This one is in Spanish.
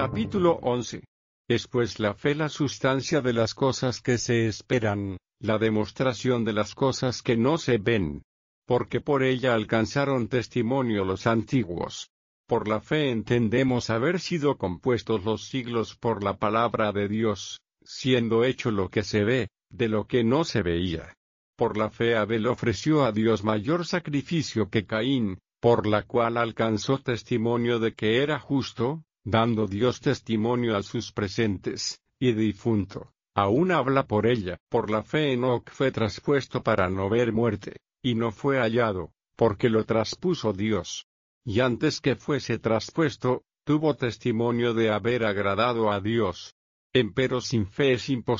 Capítulo 11. Es pues la fe la sustancia de las cosas que se esperan, la demostración de las cosas que no se ven. Porque por ella alcanzaron testimonio los antiguos. Por la fe entendemos haber sido compuestos los siglos por la palabra de Dios, siendo hecho lo que se ve, de lo que no se veía. Por la fe Abel ofreció a Dios mayor sacrificio que Caín, por la cual alcanzó testimonio de que era justo, dando Dios testimonio a sus presentes, y difunto, aún habla por ella. Por la fe Enoc fue traspuesto para no ver muerte, y no fue hallado, porque lo traspuso Dios. Y antes que fuese traspuesto, tuvo testimonio de haber agradado a Dios. Empero sin fe es imposible